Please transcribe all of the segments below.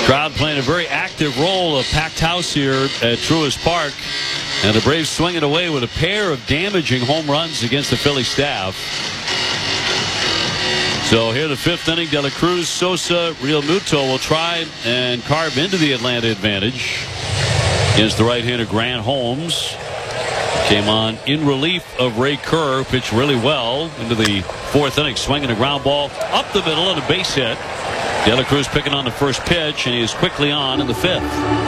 Crowd playing a very active role, a packed house here at Truist Park. And the Braves swinging away with a pair of damaging home runs against the Philly staff. So here the fifth inning, De La Cruz, Sosa, Real Muto will try and carve into the Atlanta advantage against the right-hander Grant Holmes. Came on in relief of Ray Kerr, pitched really well into the fourth inning, swinging a ground ball up the middle and a base hit. De La Cruz picking on the first pitch, and he is quickly on in the fifth.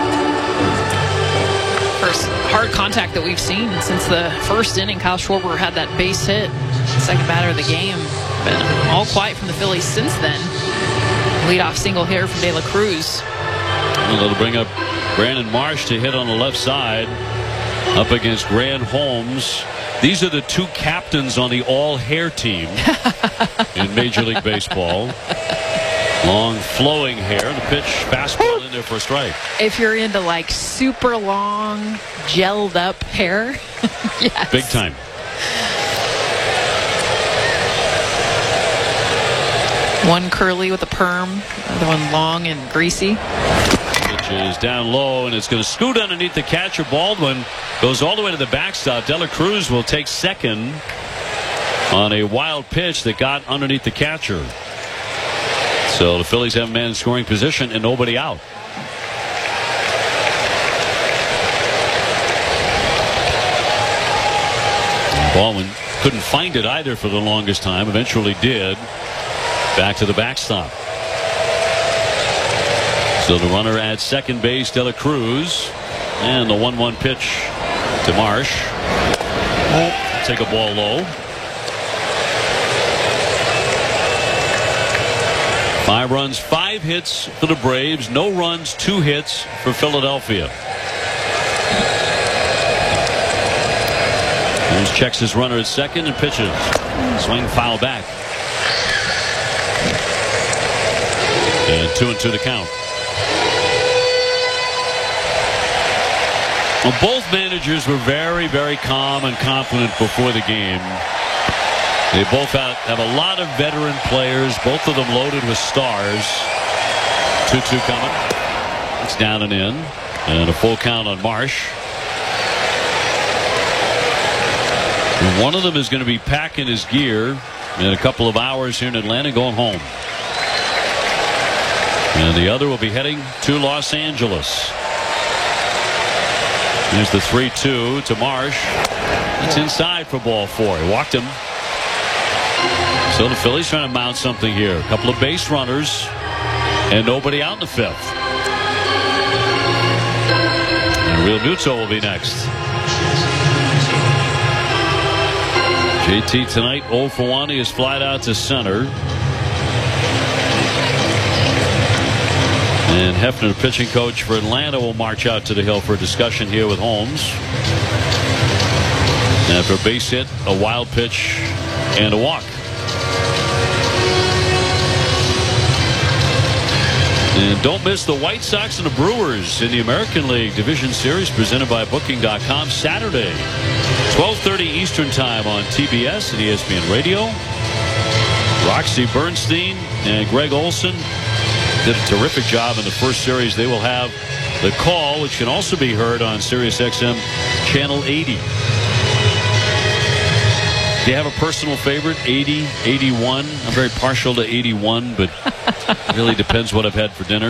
First hard contact that we've seen since the first inning. Kyle Schwarber had that base hit, second batter of the game. Been all quiet from the Phillies since then. Leadoff single here from De La Cruz. And they'll bring up Brandon Marsh to hit on the left side up against Grant Holmes. These are the two captains on the all-hair team in Major League Baseball. Long flowing hair. The pitch, fastball in there for a strike. If you're into like super long, gelled up hair, yes. Big time. One curly with a perm, the one long and greasy. Pitch is down low, and it's going to scoot underneath the catcher. Baldwin goes all the way to the backstop. De La Cruz will take second on a wild pitch that got underneath the catcher. So the Phillies have a man in scoring position and nobody out. And Baldwin couldn't find it either for the longest time. Eventually did. Back to the backstop. So the runner at second base, De La Cruz, and the 1-1 pitch to Marsh. Take a ball low. 5 runs, 5 hits for the Braves. No runs, 2 hits for Philadelphia. Here's checks his runner at second and pitches. Swing foul back. And 2-2 to count. Well, both managers were very, very calm and confident before the game. They both have a lot of veteran players, both of them loaded with stars. 2-2 coming. It's down and in. And a full count on Marsh. And one of them is going to be packing his gear in a couple of hours here in Atlanta, going home. And the other will be heading to Los Angeles. Here's the 3-2 to Marsh. It's inside for ball 4. He walked him. So the Phillies trying to mount something here. A couple of base runners and nobody out in the fifth. And Real Muto will be next. JT tonight 0 for 1. He is flied out to center. And Hefner, the pitching coach for Atlanta, will march out to the hill for a discussion here with Holmes. After a base hit, a wild pitch, and a walk. And don't miss the White Sox and the Brewers in the American League Division Series presented by Booking.com Saturday, 12:30 Eastern Time on TBS and ESPN Radio. Roxy Bernstein and Greg Olson did a terrific job in the first series. They will have The Call, which can also be heard on Sirius XM Channel 80. Do you have a personal favorite? 80, 81? I'm very partial to 81, but it really depends what I've had for dinner.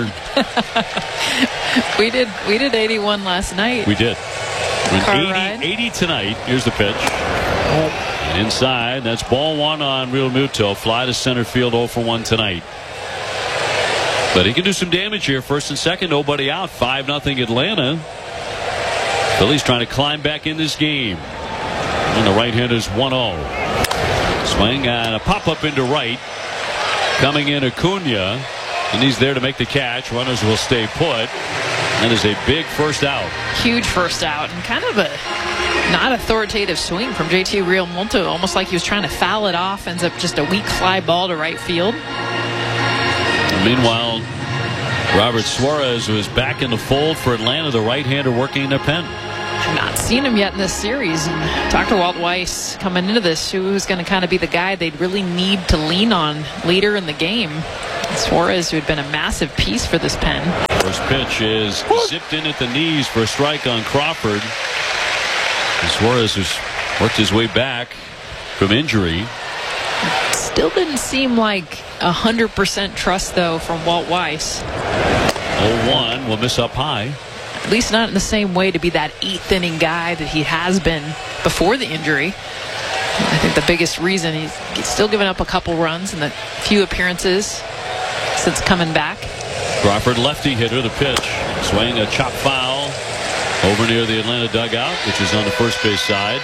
We did 81 last night. We did. 80 tonight. Here's the pitch. And inside, that's ball 1 on Real Muto. Fly to center field 0 for 1 tonight. But he can do some damage here. First and second, nobody out. 5-0 Atlanta. Phillies trying to climb back in this game. And the right-hander's 1-0. Swing and a pop-up into right. Coming in Acuna. And he's there to make the catch. Runners will stay put. That is a big first out. Huge first out. And kind of a not authoritative swing from JT Realmuto. Almost like he was trying to foul it off. Ends up just a weak fly ball to right field. And meanwhile, Robert Suarez was back in the fold for Atlanta. The right-hander working in their pen. I've not seen him yet in this series. And Dr. Walt Weiss coming into this, who's going to kind of be the guy they'd really need to lean on later in the game. Suarez, who had been a massive piece for this pen. First pitch is zipped in at the knees for a strike on Crawford. And Suarez has worked his way back from injury. Still didn't seem like 100% trust, though, from Walt Weiss. 0-1 will miss up high. At least not in the same way to be that 8th inning guy that he has been before the injury. I think the biggest reason he's still given up a couple runs in the few appearances since coming back. Crawford, lefty hitter, the pitch. Swing a chop foul over near the Atlanta dugout, which is on the first base side.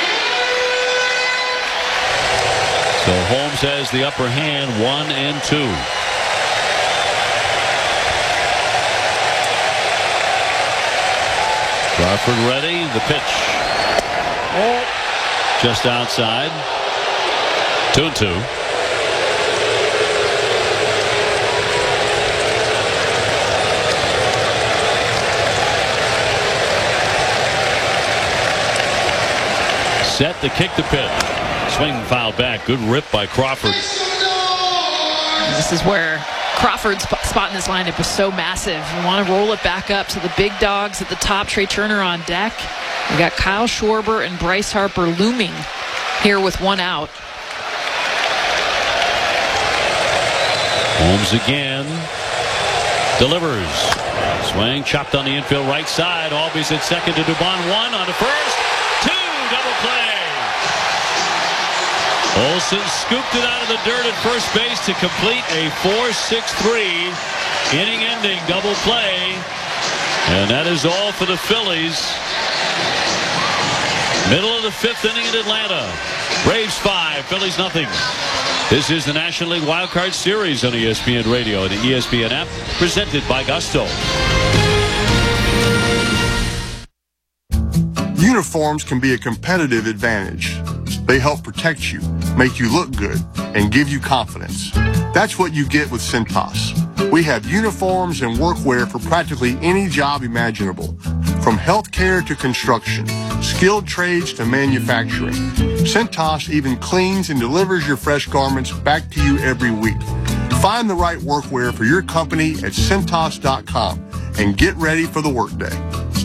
So Holmes has the upper hand, 1-2. Crawford ready, the pitch. Just outside. 2-2. Set to kick the pitch. Swing foul back. Good rip by Crawford. This is where Crawford's spot in this lineup was so massive. You want to roll it back up to the big dogs at the top. Trey Turner on deck. We got Kyle Schwarber and Bryce Harper looming here with one out. Holmes again. Delivers. Swing chopped on the infield right side. Albies at second to Dubon. 1 on the first. 2 double play. Olsen scooped it out of the dirt at first base to complete a 4-6-3 inning-ending double play. And that is all for the Phillies. Middle of the 5th inning in Atlanta. Braves 5, Phillies nothing. This is the National League Wild Card Series on ESPN Radio and the ESPN app, presented by Gusto. Uniforms can be a competitive advantage. They help protect you, make you look good, and give you confidence. That's what you get with Cintas. We have uniforms and workwear for practically any job imaginable, from healthcare to construction, skilled trades to manufacturing. Cintas even cleans and delivers your fresh garments back to you every week. Find the right workwear for your company at Cintas.com and get ready for the workday.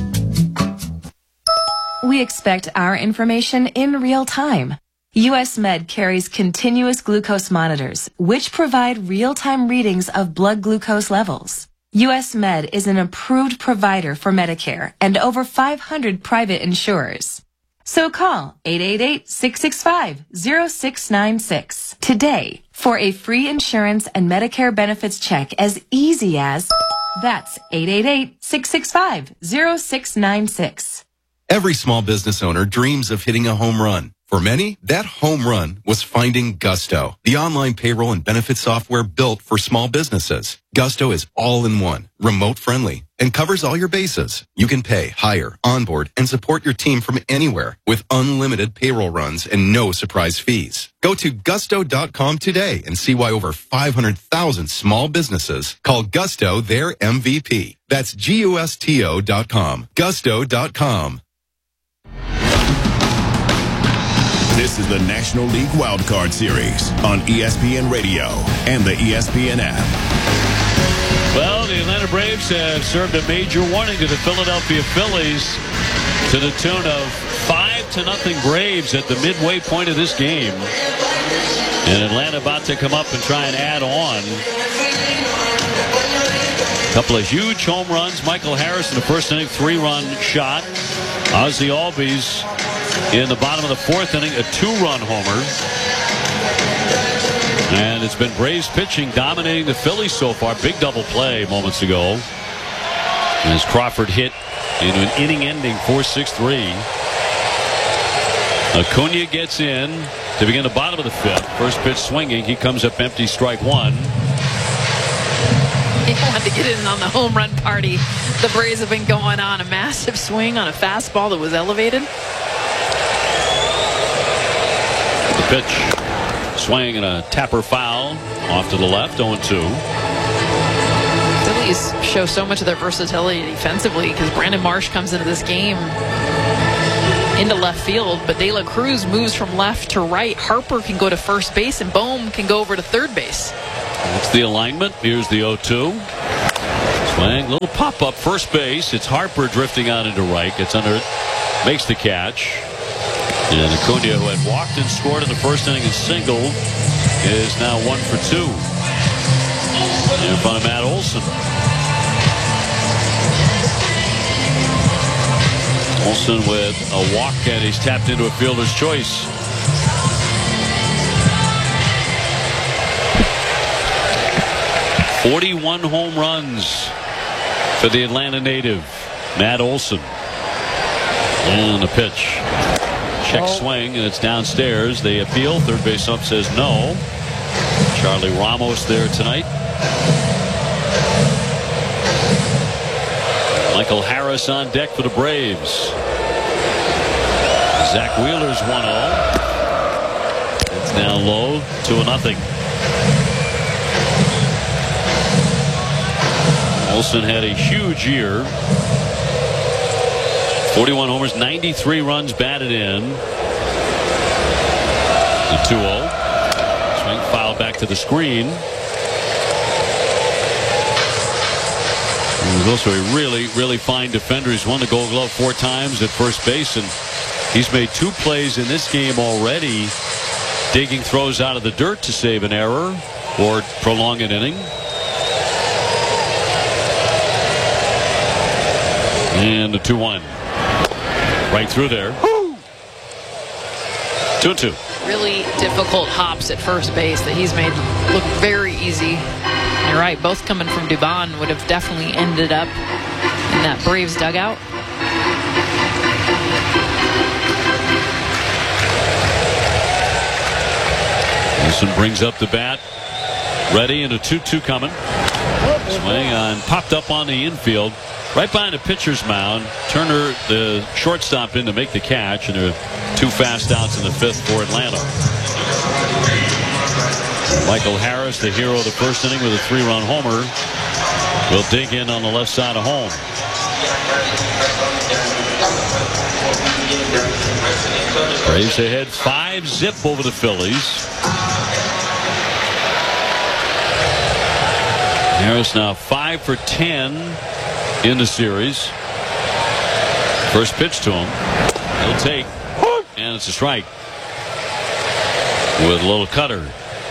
We expect our information in real time. US Med carries continuous glucose monitors, which provide real-time readings of blood glucose levels. US Med is an approved provider for Medicare and over 500 private insurers. So call 888-665-0696 today for a free insurance and Medicare benefits check as easy as, that's 888-665-0696. Every small business owner dreams of hitting a home run. For many, that home run was finding Gusto, the online payroll and benefits software built for small businesses. Gusto is all-in-one, remote-friendly, and covers all your bases. You can pay, hire, onboard, and support your team from anywhere with unlimited payroll runs and no surprise fees. Go to Gusto.com today and see why over 500,000 small businesses call Gusto their MVP. That's Gusto.com. Gusto.com. This is the National League Wild Card Series on ESPN Radio and the ESPN app. Well, the Atlanta Braves have served a major warning to the Philadelphia Phillies to the tune of 5-0 Braves at the midway point of this game. And Atlanta about to come up and try and add on. A couple of huge home runs. Michael Harris in the first inning, 3-run shot. Ozzie Albies in the bottom of the 4th inning, a 2-run homer. And it's been Braves pitching dominating the Phillies so far. Big double play moments ago as Crawford hit into an inning-ending 4-6-3. Acuna gets in to begin the bottom of the 5th. First pitch swinging. He comes up empty, strike 1. He wanted to get in on the home run party. The Braves have been going on a massive swing on a fastball that was elevated. The pitch. Swing and a tapper foul off to the left, 0-2. Phillies show so much of their versatility defensively because Brandon Marsh comes into this game into left field, but De La Cruz moves from left to right. Harper can go to first base, and Bohm can go over to third base. That's the alignment. Here's the 0-2. Swing, little pop up first base. It's Harper drifting out into right. Gets under it, makes the catch. And Acuna, who had walked and scored in the first inning and singled, is now 1 for 2. In front of Matt Olson. Olson with a walk, and he's tapped into a fielder's choice. "41 home runs for the Atlanta native, Matt Olson." And a pitch. Check swing, and it's downstairs. They appeal. Third base ump says no. Charlie Ramos there tonight. Michael Harris on deck for the Braves. Zach Wheeler's 1-0. It's down low, 2-0. Olson had a huge year. 41 homers, 93 runs batted in. The 2-0. Swing foul back to the screen. He's also a really fine defender. He's won the Gold Glove 4 times at first base, and he's made 2 plays in this game already, digging throws out of the dirt to save an error or prolong an inning. And the 2-1. Right through there. 2-2. Really difficult hops at first base that he's made look very easy. You're right, both coming from Dubon would have definitely ended up in that Braves dugout. Wilson brings up the bat. Ready, and a 2-2 coming. Swing on, popped up on the infield. Right behind the pitcher's mound. Turner, the shortstop, in to make the catch, and there are 2 fast outs in the 5th for Atlanta. Michael Harris, the hero of the first inning with a 3-run homer, will dig in on the left side of home. Braves ahead 5-0 over the Phillies. Harris now 5 for 10 in the series. First pitch to him. He'll take, and it's a strike with a little cutter.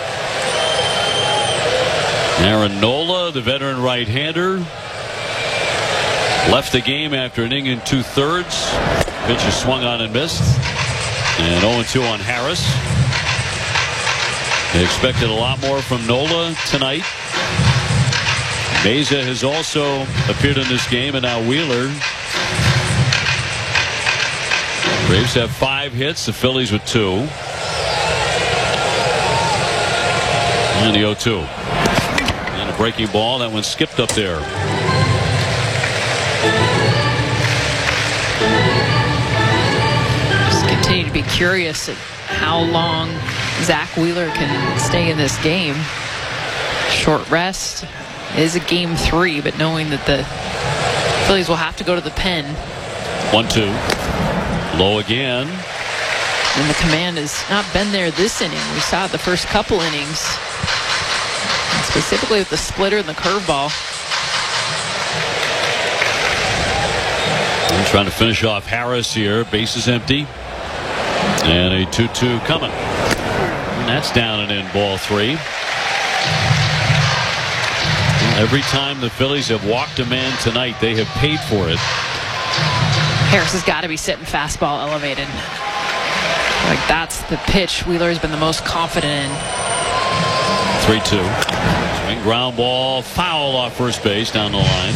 Aaron Nola, the veteran right-hander, left the game after an inning and 2/3. Pitch is swung on and missed. And 0-2 on Harris. They expected a lot more from Nola tonight. Meza has also appeared in this game, and now Wheeler. Braves have 5 hits, the Phillies with 2. And the 0-2. And a breaking ball. That one skipped up there. Just continue to be curious at how long Zach Wheeler can stay in this game. Short rest. It is a game 3, but knowing that the Phillies will have to go to the pen. 1-2. Low again. And the command has not been there this inning. We saw it the first couple innings. And specifically with the splitter and the curveball. I'm trying to finish off Harris here. Base is empty. And a 2-2 coming. And that's down and in, ball 3. Every time the Phillies have walked a man tonight, they have paid for it. Harris has got to be sitting fastball elevated. Like, that's the pitch Wheeler has been the most confident in. 3-2. Swing, ground ball, foul off first base down the line.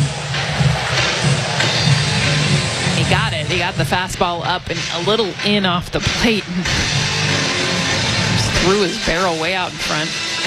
He got it. He got the fastball up and a little in off the plate. Just threw his barrel way out in front.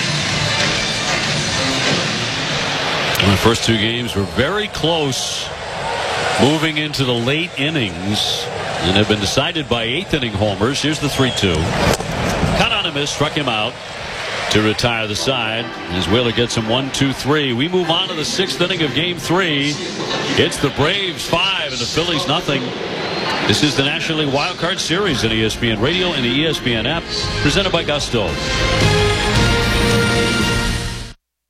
The first 2 games were very close, moving into the late innings, and have been decided by 8th inning homers. Here's the 3-2. Cut on a miss, struck him out to retire the side as Wheeler gets him 1-2-3. We move on to the 6th inning of game 3. It's the Braves 5 and the Phillies nothing. This is the National League Wild Card Series on ESPN Radio and the ESPN app, presented by Gusto.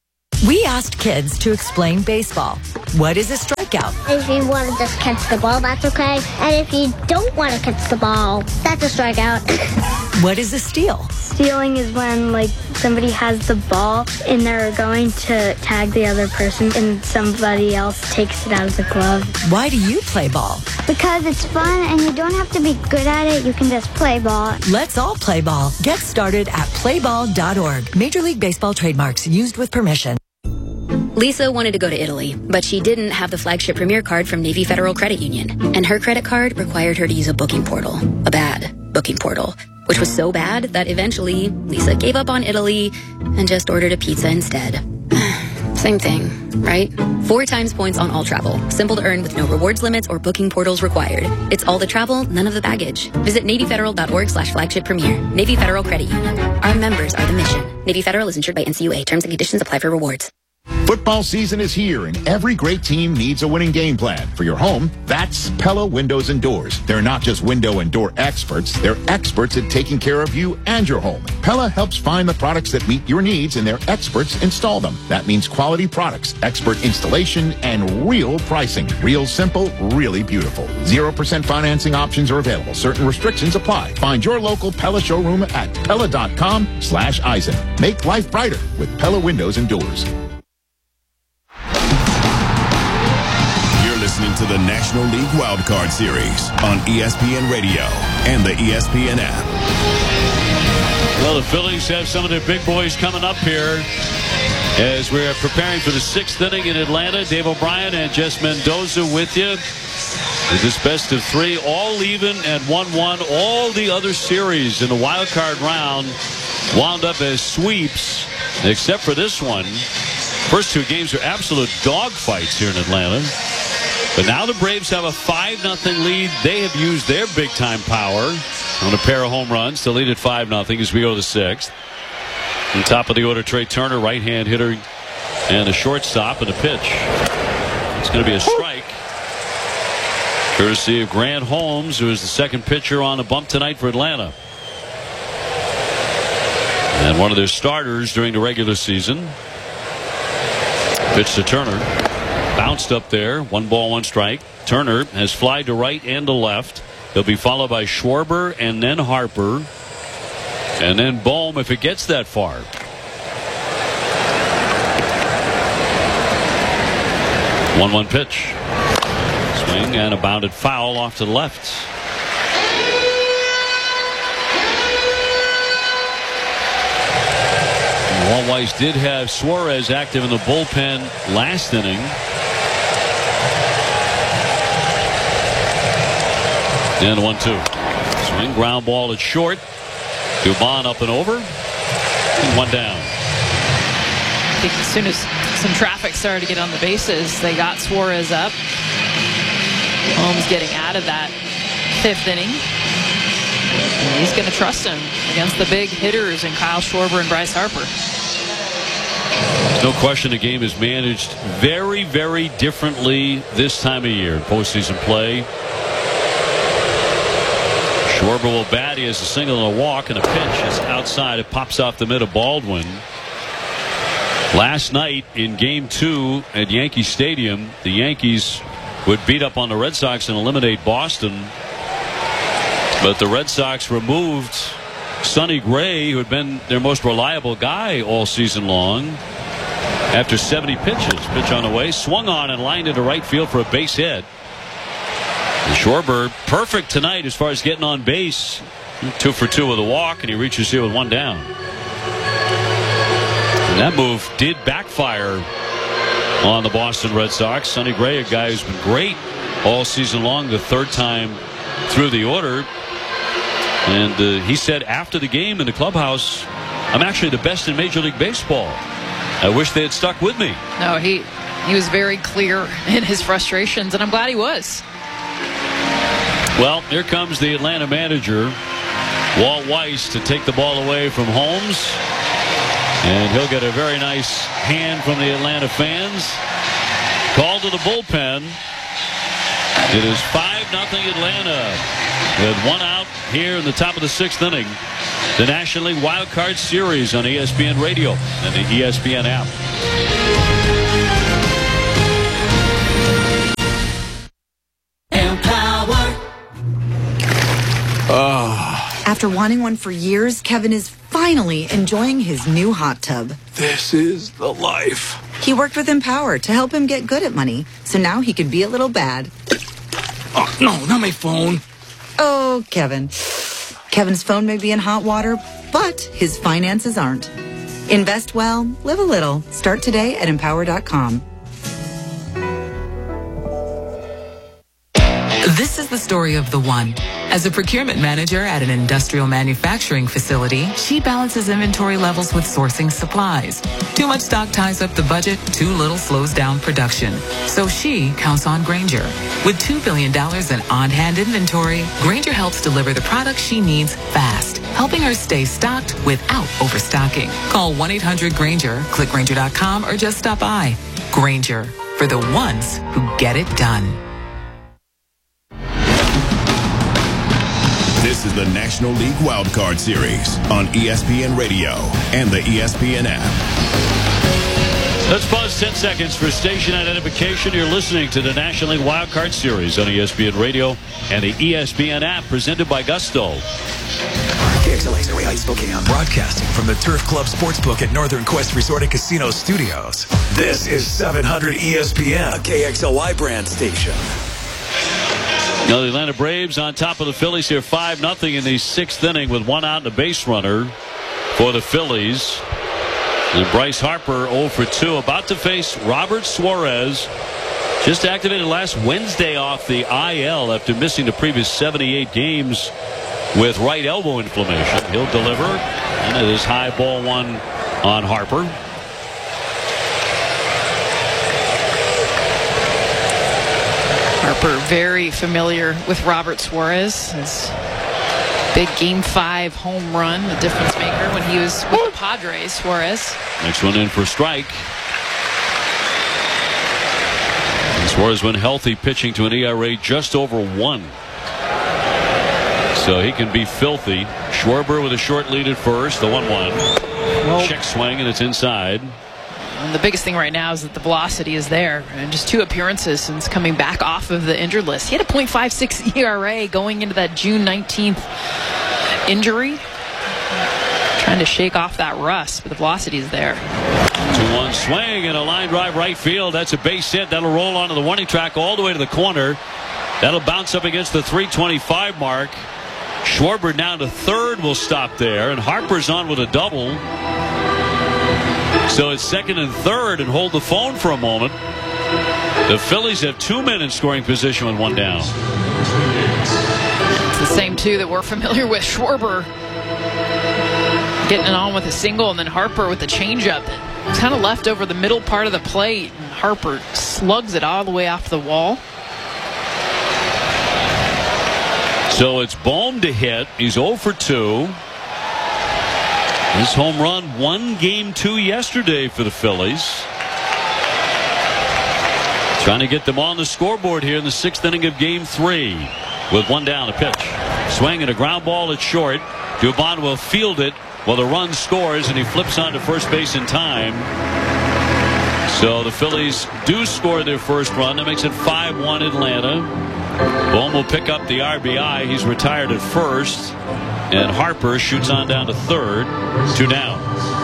We asked kids to explain baseball. What is a strikeout? If you want to just catch the ball, that's okay. And if you don't want to catch the ball, that's a strikeout. What is a steal? Stealing is when, somebody has the ball and they're going to tag the other person and somebody else takes it out of the glove. Why do you play ball? Because it's fun and you don't have to be good at it. You can just play ball. Let's all play ball. Get started at playball.org. Major League Baseball trademarks used with permission. Lisa wanted to go to Italy, but she didn't have the flagship Premier card from Navy Federal Credit Union. And her credit card required her to use a booking portal. A bad booking portal. Which was so bad that eventually Lisa gave up on Italy and just ordered a pizza instead. Same thing, right? 4 times points on all travel. Simple to earn with no rewards limits or booking portals required. It's all the travel, none of the baggage. Visit NavyFederal.org/flagship premier. Navy Federal Credit Union. Our members are the mission. Navy Federal is insured by NCUA. Terms and conditions apply for rewards. Football season is here, and every great team needs a winning game plan. For your home, that's Pella Windows and Doors. They're not just window and door experts, they're experts at taking care of you and your home. Pella helps find the products that meet your needs, and their experts install them. That means quality products, expert installation, and real pricing. Real simple, really beautiful. 0% financing options are available. Certain restrictions apply. Find your local Pella showroom at Pella.com/Eisen. Make life brighter with Pella Windows and Doors. Listening to the National League Wildcard Series on ESPN Radio and the ESPN app. Well, the Phillies have some of their big boys coming up here as we're preparing for the 6th inning in Atlanta. Dave O'Brien and Jess Mendoza with you. Is this best of 3, all even at 1-1. All the other series in the wild card round wound up as sweeps, except for this one. First 2 games are absolute dogfights here in Atlanta. But now the Braves have a 5-0 lead. They have used their big-time power on a pair of home runs to lead at 5-0 as we go to the 6th. On top of the order, Trey Turner, right-hand hitter, and a shortstop, and a pitch. It's going to be a strike. Courtesy of Grant Holmes, who is the second pitcher on the bump tonight for Atlanta. And one of their starters during the regular season. Pitch to Turner. Bounced up there. 1 ball, 1 strike. Turner has flied to right and to left. He'll be followed by Schwarber and then Harper. And then Bohm if it gets that far. One pitch. Swing and a bounded foul off to the left. Walt Weiss did have Suarez active in the bullpen last inning. And 1-2. Swing, ground ball at short. Dubon up and over. And 1 down. I think as soon as some traffic started to get on the bases, they got Suarez up. Holmes getting out of that 5th inning. And he's going to trust him against the big hitters in Kyle Schwarber and Bryce Harper. No question the game is managed very, very differently this time of year in postseason play. Schwarber will bat. He has a single and a walk, and a pitch is outside. It pops off the mid of Baldwin. Last night in Game 2 at Yankee Stadium, the Yankees would beat up on the Red Sox and eliminate Boston. But the Red Sox removed Sonny Gray, who had been their most reliable guy all season long, after 70 pitches. Pitch on the way, swung on and lined into right field for a base hit. And Schwarber perfect tonight as far as getting on base. 2 for 2 with a walk, and he reaches here with 1 down. And that move did backfire on the Boston Red Sox. Sonny Gray, a guy who's been great all season long, the 3rd time through the order. And he said after the game in the clubhouse, I'm actually the best in Major League Baseball. I wish they had stuck with me. No, he was very clear in his frustrations, and I'm glad he was. Well, here comes the Atlanta manager, Walt Weiss, to take the ball away from Holmes. And he'll get a very nice hand from the Atlanta fans. Called to the bullpen. It is 5-0 Atlanta with 1 out here in the top of the 6th inning. The National League Wild Card Series on ESPN Radio and the ESPN app. After wanting one for years, Kevin is finally enjoying his new hot tub. This is the life. He worked with Empower to help him get good at money, so now he can be a little bad. Oh, no, not my phone. Oh, Kevin. Kevin's phone may be in hot water, but his finances aren't. Invest well, live a little. Start today at Empower.com. This is the story of the one. As a procurement manager at an industrial manufacturing facility, she balances inventory levels with sourcing supplies. Too much stock ties up the budget, too little slows down production. So she counts on Grainger. With $2 billion in on-hand inventory, Grainger helps deliver the products she needs fast, helping her stay stocked without overstocking. Call 1-800-GRAINGER, click Grainger.com, or just stop by. Grainger, for the ones who get it done. This is the National League Wild Card Series on ESPN Radio and the ESPN app. Let's pause 10 seconds for station identification. You're listening to the National League Wild Card Series on ESPN Radio and the ESPN app, presented by Gusto. KXLA's Area Spokane, broadcasting from the Turf Club Sportsbook at Northern Quest Resort and Casino Studios. This is 700 ESPN, a KXLY brand station. Now the Atlanta Braves on top of the Phillies here 5-0 in the 6th inning with one out and a base runner for the Phillies. And Bryce Harper 0 for 2, about to face Robert Suarez. Just activated last Wednesday off the IL after missing the previous 78 games with right elbow inflammation. He'll deliver, and it is high ball one on Harper. Harper very familiar with Robert Suarez. His big Game 5 home run, the difference maker when he was with the Padres, Suarez. Next one in for strike. And Suarez, when healthy, pitching to an ERA just over 1. So he can be filthy. Schwarber with a short lead at first, the 1-1. Check swing, and it's inside. And the biggest thing right now is that the velocity is there. And just 2 appearances since coming back off of the injured list. He had a .56 ERA going into that June 19th injury. Trying to shake off that rust, but the velocity is there. 2-1 swing and a line drive right field. That's a base hit. That'll roll onto the warning track all the way to the corner. That'll bounce up against the 325 mark. Schwarber down to third will stop there, and Harper's on with a double. So it's second and third, and hold the phone for a moment. The Phillies have 2 men in scoring position with 1 down. It's the same 2 that we're familiar with. Schwarber getting it on with a single, and then Harper with the changeup that kind of left over the middle part of the plate. And Harper slugs it all the way off the wall. So it's Bohm to hit. He's 0 for 2. His home run won Game 2 yesterday for the Phillies. Trying to get them on the scoreboard here in the 6th inning of Game 3 with 1 down. A pitch. Swing and a ground ball at short. Dubon will field it while the run scores, and he flips onto first base in time. So the Phillies do score their first run. That makes it 5-1 Atlanta. Bohm will pick up the RBI. He's retired at first. And Harper shoots on down to third. 2 down.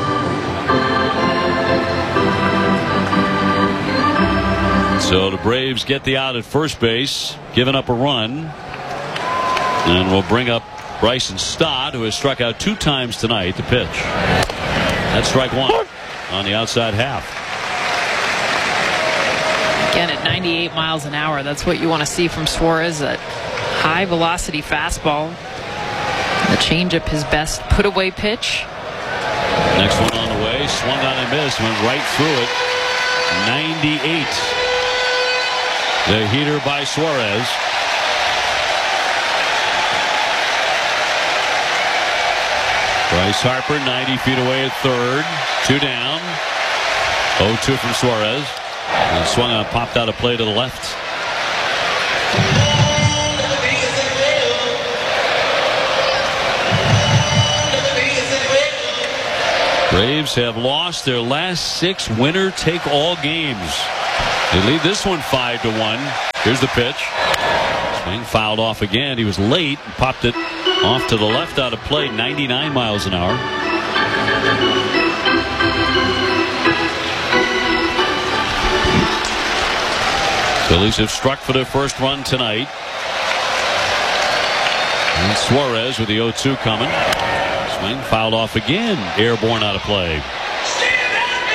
So the Braves get the out at first base, giving up a run. And we'll bring up Bryson Stott, who has struck out 2 times tonight. The pitch. That's strike 1 on the outside half. Again, at 98 miles an hour, that's what you want to see from Suarez. That high velocity fastball. The changeup, his best put away pitch. Next one on the way, swung on and missed, went right through it. 98. The heater by Suarez. Bryce Harper 90 feet away at third. 2 down. 0-2 from Suarez. And swung on, popped out of play to the left. Braves have lost their last 6 winner-take-all games. They lead this one 5-1. Here's the pitch. Swing fouled off again. He was late. Popped it off to the left out of play. 99 miles an hour. Phillies have struck for their first run tonight. And Suarez with the 0-2 coming. Swing fouled off again. Airborne out of play.